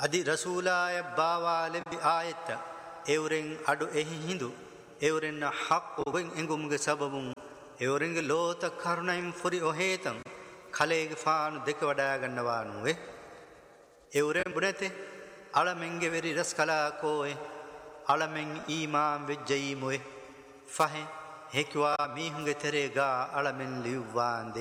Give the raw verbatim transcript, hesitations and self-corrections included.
අදි රසූලාය බාවාලෙබි ආයත එවරෙන් අඩු එහි හිඳු එවරෙන්න හක් ඔගෙන් එඟුම්ගේ සබබුන් එවරෙන්ගේ ලෝත කරුණයින් ෆොරි ඔහේතන් කලේගේ ෆානු දෙක වඩා ගන්නවා නුවේ එවරෙන් බුනතේ අලමෙන්ගේ වෙරි රස් කලාකෝේ අලමෙන් ඊමාම් වෙජ්ජීමොේ ෆහෙ හෙක්වා මීහුන්ගේ තෙරේගා අලමෙන් ලිව්වාන්දේ